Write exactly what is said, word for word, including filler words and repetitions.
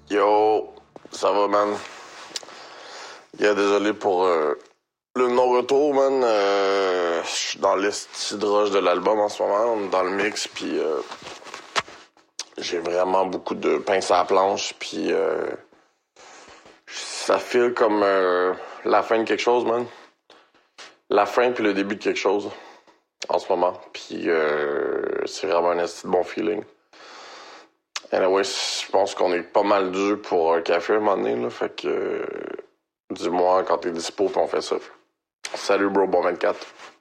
Yo, ça va, man? Yeah, désolé pour euh, le non-retour, man. Euh, Je suis dans l'esti de rush de l'album en ce moment. On est dans le mix, puis euh, j'ai vraiment beaucoup de pince à la planche, puis euh, ça file comme euh, la fin de quelque chose, man. La fin puis le début de quelque chose en ce moment. Puis euh, c'est vraiment un esti de bon feeling. Anyway, je pense qu'on est pas mal dû pour un café à un moment donné, là. Fait que euh, dis-moi quand t'es dispo, puis on fait ça. Salut, bro, bon vingt-quatre.